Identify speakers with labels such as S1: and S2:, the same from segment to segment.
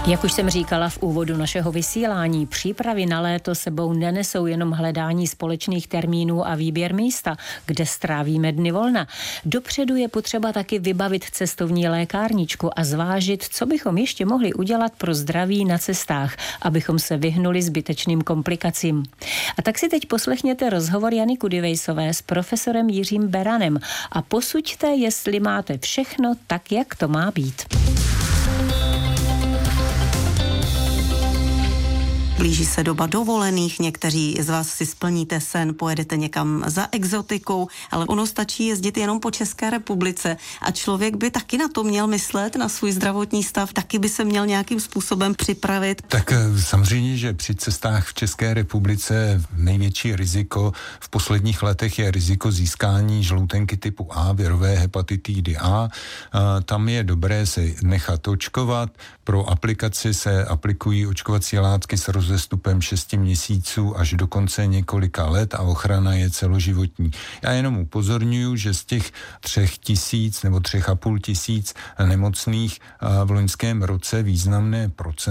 S1: Jak už jsem říkala v úvodu našeho vysílání, přípravy na léto sebou nenesou jenom hledání společných termínů a výběr místa, kde strávíme dny volna. Dopředu je potřeba taky vybavit cestovní lékárničku a zvážit, co bychom ještě mohli udělat pro zdraví na cestách, abychom se vyhnuli zbytečným komplikacím. A tak si teď poslechněte rozhovor Jany Kudivejsové s profesorem Jiřím Beranem a posuďte, jestli máte všechno tak, jak to má být.
S2: Blíží se doba dovolených, někteří z vás si splníte sen, pojedete někam za exotikou, ale ono stačí jezdit jenom po České republice a člověk by taky na to měl myslet, na svůj zdravotní stav, taky by se měl nějakým způsobem připravit.
S3: Tak samozřejmě, že při cestách v České republice největší riziko v posledních letech je riziko získání žloutenky typu A, virové hepatitidy A. Tam je dobré se nechat očkovat. Pro aplikaci se aplikují očkovací látky s rozestupem 6 měsíců až do konce několika let a ochrana je celoživotní. Já jenom upozorňuji, že z těch 3 000 nebo 3 500 nemocných v loňském roce významné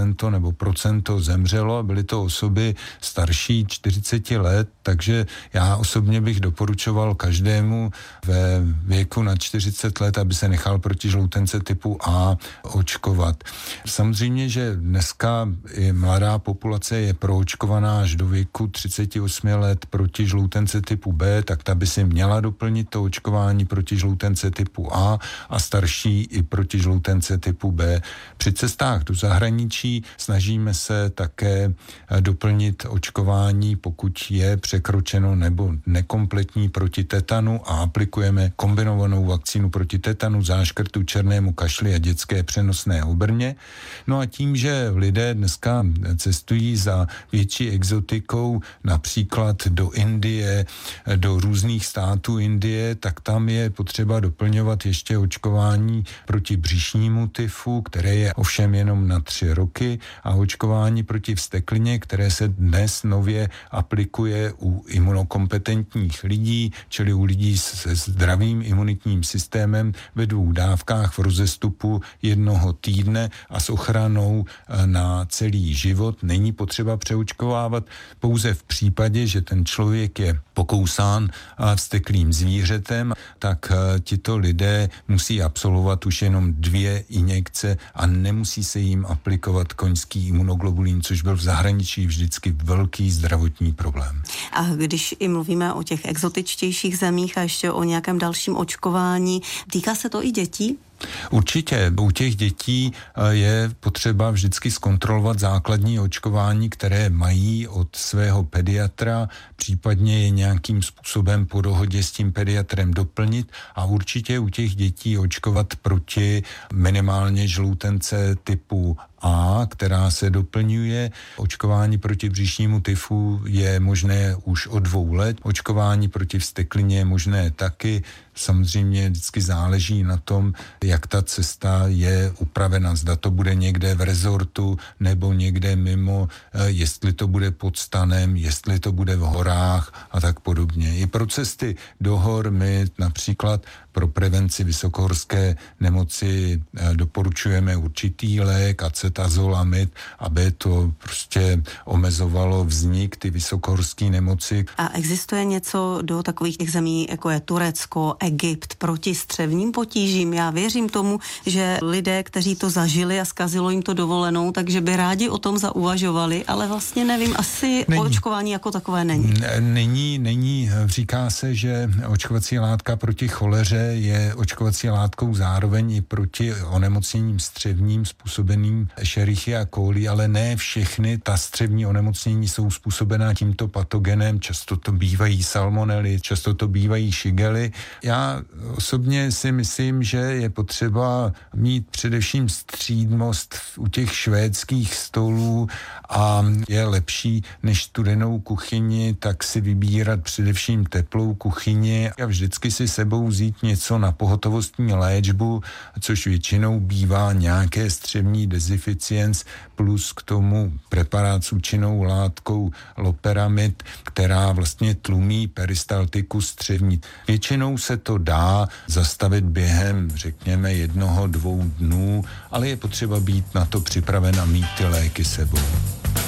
S3: procento zemřelo a byly to osoby starší 40 let, takže já osobně bych doporučoval každému ve věku nad 40 let, aby se nechal proti žloutence typu A očkovat. Samozřejmě, že dneska i mladá populace je proočkovaná až do věku 38 let proti žloutence typu B, tak ta by si měla doplnit to očkování proti žloutence typu A a starší i proti žloutence typu B. Při cestách do zahraničí snažíme se také doplnit očkování, pokud je překročeno nebo nekompletní proti tetanu a aplikujeme kombinovanou vakcínu proti tetanu, záškrtu, černému kašli a dětské přenosné obrně. No a tím, že lidé dneska cestují za větší exotikou, například do Indie, do různých států Indie, tak tam je potřeba doplňovat ještě očkování proti břišnímu tyfu, které je ovšem jenom na 3 roky, a očkování proti vzteklině, které se dnes nově aplikuje u imunokompetentních lidí, čili u lidí se zdravým imunitním systémem ve 2 dávkách v rozestupu 1 týdne a s ochranou na celý život. Není potřeba přeočkovávat pouze v případě, že ten člověk je pokousán vzteklým zvířetem, tak tito lidé musí absolvovat už jenom 2 injekce a nemusí se jim aplikovat koňský imunoglobulín, což byl v zahraničí vždycky velký zdravotní problém.
S2: A když i mluvíme o těch exotičtějších zemích a ještě o nějakém dalším očkování, týká se to i dětí?
S3: Určitě. U těch dětí je potřeba vždycky zkontrolovat základní očkování, které mají od svého pediatra, případně je nějakým způsobem po dohodě s tím pediatrem doplnit a určitě u těch dětí očkovat proti minimálně žloutence typu A, která se doplňuje. Očkování proti břišnímu tyfu je možné už od 2 let. Očkování proti vzteklině je možné taky. Samozřejmě vždycky záleží na tom, jak ta cesta je upravena. Zda to bude někde v rezortu nebo někde mimo, jestli to bude pod stanem, jestli to bude v horách a tak podobně. I pro cesty do hor my například pro prevenci vysokohorské nemoci doporučujeme určitý lék, acetazolamid, aby to prostě omezovalo vznik ty vysokohorské nemoci.
S2: A existuje něco do takových těch zemí, jako je Turecko, Egypt, proti střevním potížím? Já věřím tomu, že lidé, kteří to zažili a zkazilo jim to dovolenou, takže by rádi o tom zauvažovali, ale vlastně nevím, asi očkování jako takové není.
S3: Není. Říká se, že očkovací látka proti choleře je očkovací látkou zároveň i proti onemocněním střevním způsobeným Escherichia coli, ale ne všechny ta střevní onemocnění jsou způsobená tímto patogenem. Často to bývají salmonely, často to bývají šigely. Já osobně si myslím, že je potřeba mít především střídmost u těch švédských stolů a je lepší než studenou kuchyni, tak si vybírat především teplou kuchyni a vždycky si sebou vzít něco na pohotovostní léčbu, což většinou bývá nějaké střevní dezificienc plus k tomu preparát s účinnou látkou loperamid, která vlastně tlumí peristaltiku střevní. Většinou se to dá zastavit během, řekněme, 1-2 dnů, ale je potřeba být na to připraven a mít ty léky sebou.